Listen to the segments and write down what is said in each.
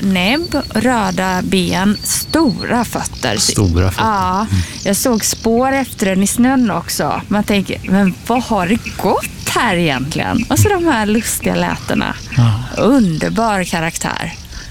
näbb, röda ben, stora fötter. Stora fötter. Ja, jag såg spår efter den i snön också. Man tänker, men vad har det gått här egentligen? Och så de här lustiga lätena. Underbar karaktär.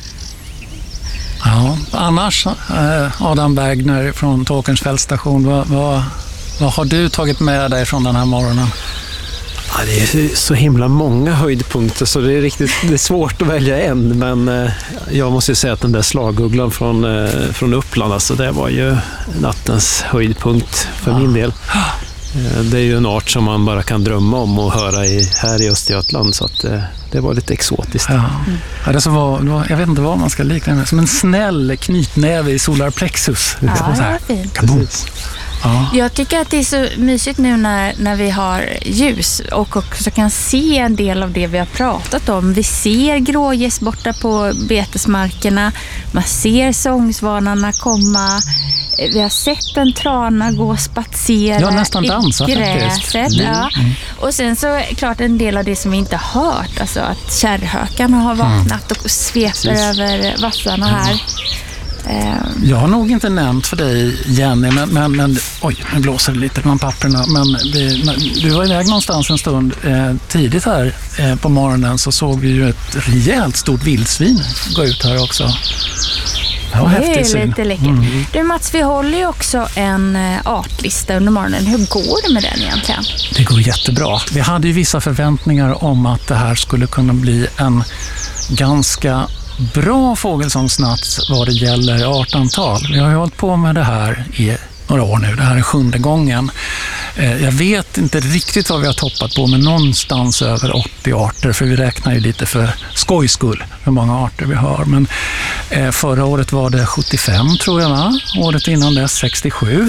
Ja, annars Adam Bergner från Tåkernsfälls station, vad har du tagit med dig från den här morgonen? Ja, det är så himla många höjdpunkter så det är svårt att välja en, men jag måste säga att den där slagugglan från Uppland, alltså det var ju nattens höjdpunkt för min del. Det är ju en art som man bara kan drömma om och höra här i Östergötland, så att det var lite exotiskt. Ja, det var, jag vet inte vad man ska likna med, som en snäll knytnäve i solarplexus. Ja, det var fint. Ja. Jag tycker att det är så mysigt nu när vi har ljus och också kan se en del av det vi har pratat om. Vi ser grågäss borta på betesmarkerna, man ser sångsvanarna komma. Vi har sett en trana gå och spatsera nästan dansa i gräset. faktiskt. Ja. Och sen så klart en del av det som vi inte har hört, alltså att kärrhökarna har vaknat och sveper över vassarna här. Jag har nog inte nämnt för dig, Jenny, men oj, nu blåser det lite bland papperna, men du var iväg någonstans en stund tidigt här på morgonen, så såg vi ju ett rejält stort vildsvin gå ut här också. Det är lite läckert. Du Mats, vi håller ju också en artlista under morgonen. Hur går det med den egentligen? Det går jättebra. Vi hade ju vissa förväntningar om att det här skulle kunna bli en ganska bra fågelsångsnatt vad det gäller artantal. Vi har ju hållit på med det här i några år nu. Det här är 7:e gången. Jag vet inte riktigt vad vi har toppat på, men någonstans över 80 arter, för vi räknar ju lite för skojs skull hur många arter vi har. Men förra året var det 75 tror jag, va? Året innan dess 67.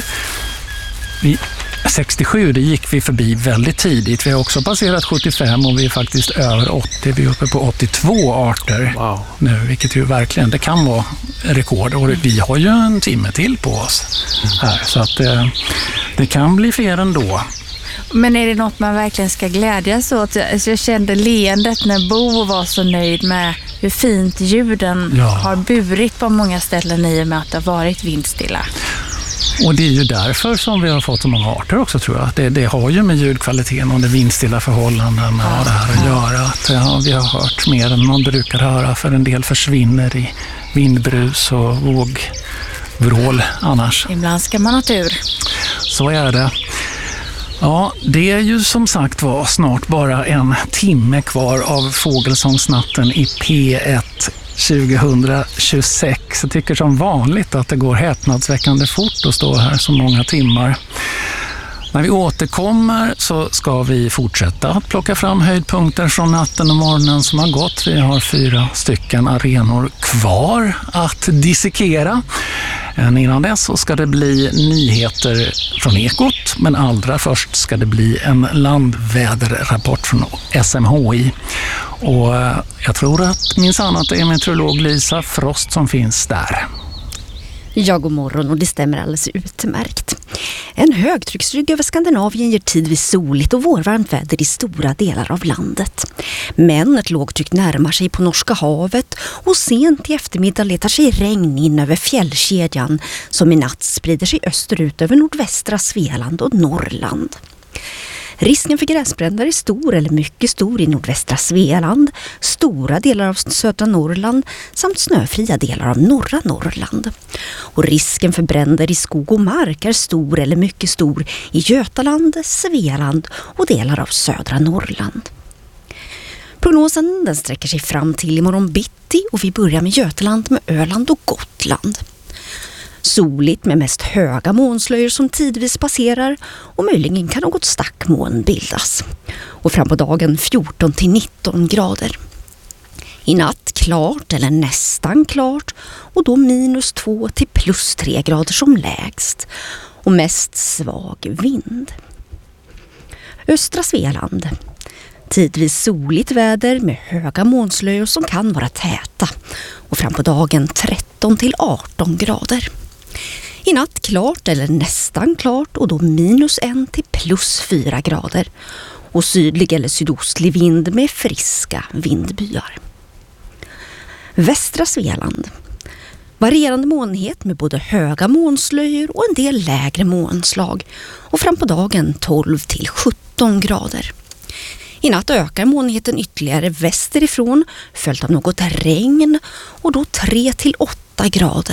67, det gick vi förbi väldigt tidigt. Vi har också passerat 75 och vi är faktiskt över 80. Vi är uppe på 82 arter nu, vilket ju verkligen, det kan vara rekord. Och vi har ju en timme till på oss här, så att det kan bli fler ändå. Men är det något man verkligen ska glädjas åt? Alltså jag kände leendet när Bo var så nöjd med hur fint ljuden har burit på många ställen i och med att det har varit vindstilla. Och det är ju därför som vi har fått så många arter också, tror jag. Det har ju med ljudkvaliteten och det vindstilla förhållanden och det här att göra. Att, vi har hört mer än man brukar höra, för en del försvinner i vindbrus och vågvrål annars. Ibland ska man ha tur. Så är det. Ja, det är ju som sagt var snart bara en timme kvar av Fågelsångsnatten i P1 2026. Jag tycker som vanligt att det går häpnadsväckande fort att stå här så många timmar. När vi återkommer så ska vi fortsätta att plocka fram höjdpunkter från natten och morgonen som har gått. Vi har 4 stycken arenor kvar att dissekera. Innan dess så ska det bli nyheter från Ekot, men allra först ska det bli en landväderrapport från SMHI. Och jag tror att minsann att det är meteorolog Lisa Frost som finns där. Ja, god morgon, och det stämmer alldeles utmärkt. En högtrycksrygg över Skandinavien ger tidvis soligt och vårvarmt väder i stora delar av landet. Men ett lågtryck närmar sig på Norska havet och sent i eftermiddag letar sig regn in över fjällkedjan som i natt sprider sig österut över nordvästra Svealand och Norrland. Risken för gräsbränder är stor eller mycket stor i nordvästra Svealand, stora delar av södra Norrland samt snöfria delar av norra Norrland. Och risken för bränder i skog och mark är stor eller mycket stor i Götaland, Svealand och delar av södra Norrland. Prognosen den sträcker sig fram till imorgon bitti och vi börjar med Götaland, med Öland och Gotland. Soligt med mest höga molnslöjor som tidvis passerar och möjligen kan något stackmoln bildas. Och fram på dagen 14 till 19 grader. I natt klart eller nästan klart och då -2 till +3 grader som lägst. Och mest svag vind. Östra Svealand. Tidvis soligt väder med höga molnslöjor som kan vara täta. Och fram på dagen 13 till 18 grader. I natt klart eller nästan klart och då -1 till +4 grader. Och sydlig eller sydostlig vind med friska vindbyar. Västra Svealand. Varierande molnighet med både höga molnslöjor och en del lägre molnslag. Och fram på dagen 12 till 17 grader. I natt ökar molnigheten ytterligare västerifrån följt av något regn och då 3 till 8 grader.